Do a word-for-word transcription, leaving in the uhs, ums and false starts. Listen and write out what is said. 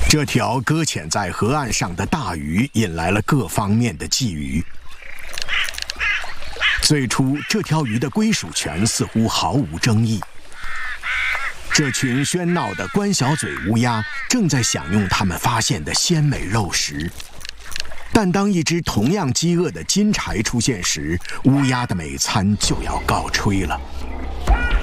这条搁浅在河岸上的大鱼引来了各方面的觊觎。最初，这条鱼的归属权似乎毫无争议。这群喧闹的关小嘴乌鸦正在享用它们发现的鲜美肉食。但当一只同样饥饿的金柴出现时，乌鸦的美餐就要告吹了。